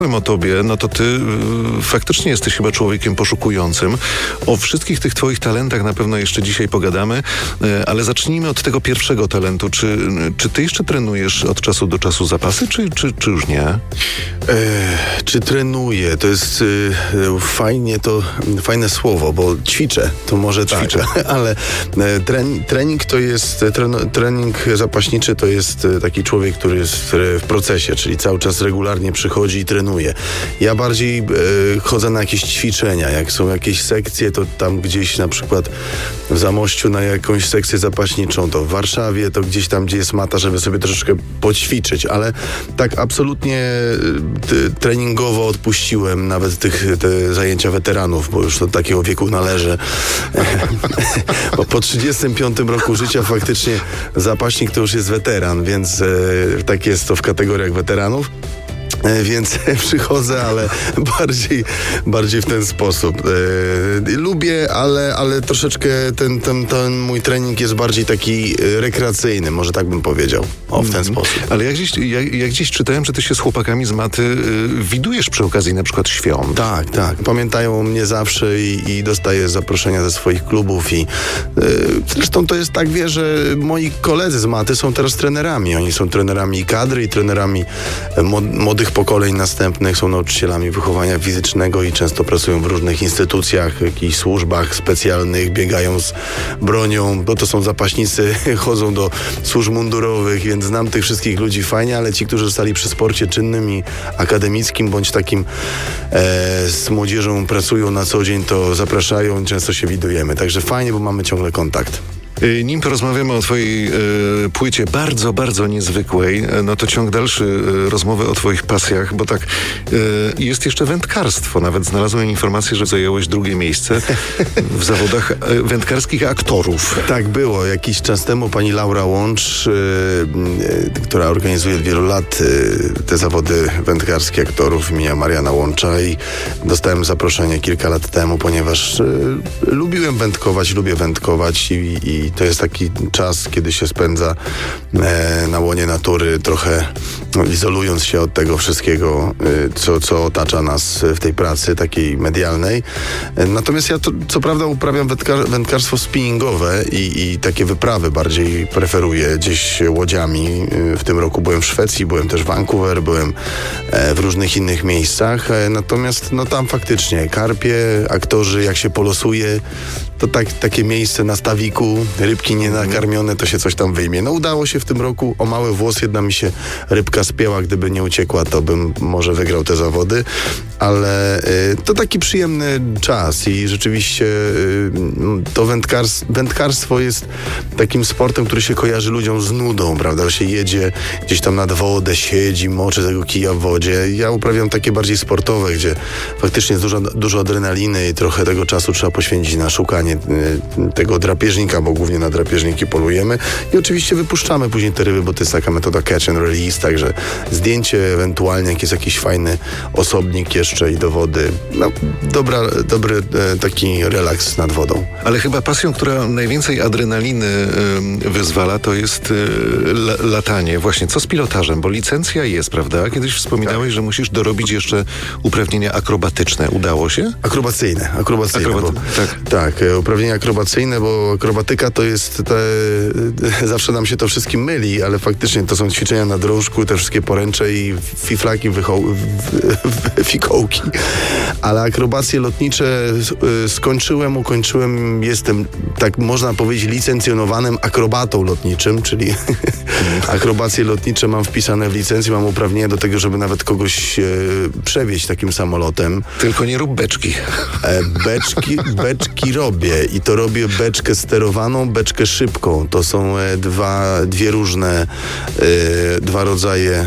o tobie, no to ty faktycznie jesteś chyba człowiekiem poszukującym. O wszystkich tych twoich talentach na pewno jeszcze dzisiaj pogadamy, ale zacznijmy od tego pierwszego talentu. Czy ty jeszcze trenujesz od czasu do czasu zapasy, czy już nie? Czy trenuję? To jest fajne słowo, bo ćwiczę, to może ćwiczę. Tak, ale trening to jest, trening zapaśniczy to jest taki człowiek, który jest w procesie, czyli cały czas regularnie przychodzi i trenuje. Ja bardziej chodzę na jakieś ćwiczenia. Jak są jakieś sekcje, to tam gdzieś na przykład w Zamościu na jakąś sekcję zapaśniczą, to w Warszawie, to gdzieś tam, gdzie jest mata, żeby sobie troszeczkę poćwiczyć, ale tak absolutnie treningowo odpuściłem nawet te zajęcia weteranów, bo już do takiego wieku należę. Bo po 35 roku życia faktycznie zapaśnik to już jest weteran, więc tak jest to w kategoriach weteranów. Więc przychodzę, ale bardziej w ten sposób. Lubię, ale troszeczkę ten mój trening jest bardziej taki rekreacyjny, może tak bym powiedział. W ten sposób. Ale jak gdzieś czytałem, że ty się z chłopakami z maty widujesz przy okazji na przykład świąt. Tak. Pamiętają o mnie zawsze i dostaję zaproszenia ze swoich klubów i zresztą to jest tak, że moi koledzy z maty są teraz trenerami. Oni są trenerami kadry i trenerami młodych pokoleń następnych, są nauczycielami wychowania fizycznego i często pracują w różnych instytucjach, jakichś służbach specjalnych, biegają z bronią, bo to są zapaśnicy, chodzą do służb mundurowych, więc znam tych wszystkich ludzi fajnie, ale ci, którzy zostali przy sporcie czynnym i akademickim, bądź takim z młodzieżą pracują na co dzień, to zapraszają i często się widujemy. Także fajnie, bo mamy ciągle kontakt. Nim porozmawiamy o twojej płycie bardzo, bardzo niezwykłej, no to ciąg dalszy rozmowy o twoich pasjach, bo tak jest jeszcze wędkarstwo. Nawet znalazłem informację, że zająłeś drugie miejsce w zawodach wędkarskich aktorów. Tak było. Jakiś czas temu pani Laura Łącz, która organizuje od wielu lat te zawody wędkarskie aktorów imienia Mariana Łącza i dostałem zaproszenie kilka lat temu, ponieważ lubię wędkować i to jest taki czas, kiedy się spędza na łonie natury, trochę izolując się od tego wszystkiego, co otacza nas w tej pracy takiej medialnej. Natomiast ja co prawda uprawiam wędkarstwo spinningowe i takie wyprawy bardziej preferuję gdzieś łodziami. W tym roku byłem w Szwecji, byłem też w Vancouver, byłem w różnych innych miejscach. Natomiast tam faktycznie karpie, aktorzy, jak się polosuje, to takie miejsce na stawiku, rybki nienakarmione, to się coś tam wyjmie. Udało się w tym roku, o mały włos, jedna mi się rybka spięła, gdyby nie uciekła, to bym może wygrał te zawody, ale to taki przyjemny czas i rzeczywiście to wędkarstwo jest takim sportem, który się kojarzy ludziom z nudą, prawda, że się jedzie gdzieś tam nad wodę, siedzi, moczy tego kija w wodzie. Ja uprawiam takie bardziej sportowe, gdzie faktycznie jest dużo adrenaliny i trochę tego czasu trzeba poświęcić na szukanie tego drapieżnika, bo głównie na drapieżniki polujemy i oczywiście wypuszczamy później te ryby, bo to jest taka metoda catch and release, także zdjęcie ewentualnie, jak jest jakiś fajny osobnik jeszcze i do wody. Dobry taki relaks nad wodą. Ale chyba pasją, która najwięcej adrenaliny wyzwala, to jest latanie. Właśnie, co z pilotażem? Bo licencja jest, prawda? Kiedyś wspominałeś, że musisz dorobić jeszcze uprawnienia akrobatyczne. Udało się? Akrobacyjne. Tak, uprawnienia akrobacyjne, bo akrobatyka to jest zawsze nam się to wszystkim myli, ale faktycznie to są ćwiczenia na drążku, te wszystkie poręcze i fiflaki, fikołki. Ale akrobacje lotnicze ukończyłem, jestem, tak można powiedzieć, licencjonowanym akrobatą lotniczym, czyli akrobacje lotnicze mam wpisane w licencji, mam uprawnienia do tego, żeby nawet kogoś przewieźć takim samolotem. Tylko nie rób beczki. Beczki robię i to robię beczkę sterowaną, beczkę szybką. To są dwa rodzaje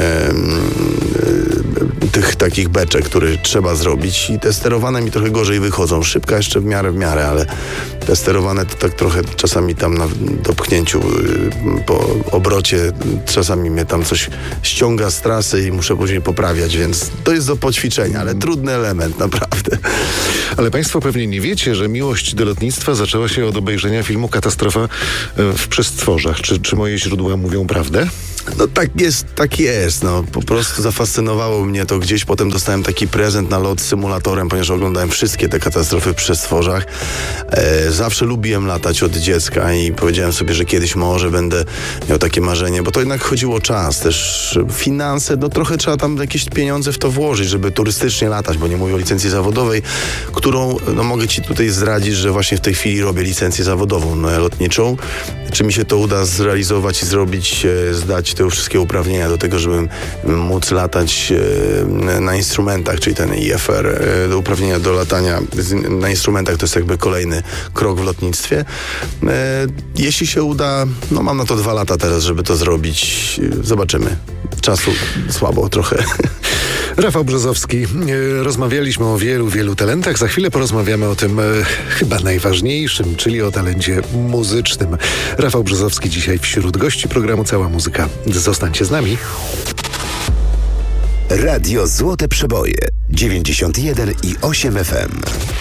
tych takich beczek, które trzeba zrobić i te sterowane mi trochę gorzej wychodzą. Szybka jeszcze w miarę, ale te sterowane to tak trochę czasami tam na dopchnięciu po obrocie czasami mnie tam coś ściąga z trasy i muszę później poprawiać, więc to jest do poćwiczenia, ale trudny element, naprawdę. Ale państwo pewnie nie wiecie, że miłość do lotnictwa zaczęła się od obejrzenia filmu Katastrofa w przestworzach. Czy moje źródła mówią prawdę? No tak jest. No, po prostu zafascynowało mnie to gdzieś. Potem dostałem taki prezent na lot symulatorem, ponieważ oglądałem wszystkie te katastrofy w przestworzach. Zawsze lubiłem latać od dziecka i powiedziałem sobie, że kiedyś może będę miał takie marzenie, bo to jednak chodziło o czas, też finanse, no trochę trzeba tam jakieś pieniądze w to włożyć, żeby turystycznie latać, bo nie mówię o licencji zawodowej, którą, no mogę ci tutaj zdradzić, że właśnie w tej chwili robię licencję zawodową lotniczą. Czy mi się to uda zrealizować i zrobić, zdać te wszystkie uprawnienia do tego, żeby móc latać na instrumentach, czyli ten IFR, uprawnienia do latania na instrumentach, to jest jakby kolejny krok w lotnictwie. Jeśli się uda, no mam na to 2 lata teraz, żeby to zrobić. Zobaczymy. Czasu słabo trochę. Rafał Brzozowski. Rozmawialiśmy o wielu talentach. Za chwilę porozmawiamy o tym chyba najważniejszym, czyli o talencie muzycznym. Rafał Brzozowski dzisiaj wśród gości programu Cała Muzyka. Zostańcie z nami. Radio Złote Przeboje 91,8 FM.